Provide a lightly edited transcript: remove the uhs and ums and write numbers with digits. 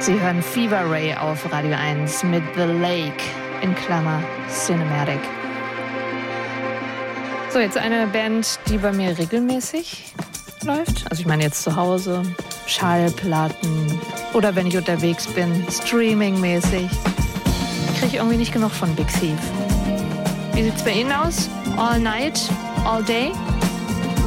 Sie hören Fever Ray auf Radio 1 mit The Lake in Klammer Cinematic. So, jetzt eine Band, die bei mir regelmäßig läuft. Also ich meine jetzt zu Hause, Schallplatten oder wenn ich unterwegs bin, streamingmäßig. Ich kriege irgendwie nicht genug von Big Thief. Wie sieht's bei Ihnen aus? All night, all day?